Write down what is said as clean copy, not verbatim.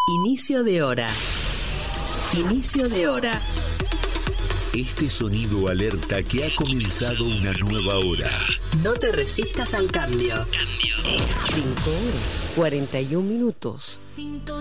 Inicio de hora. Inicio de hora. Este sonido alerta que ha comenzado una nueva hora. No te resistas al cambio. 5 horas, 41 minutos.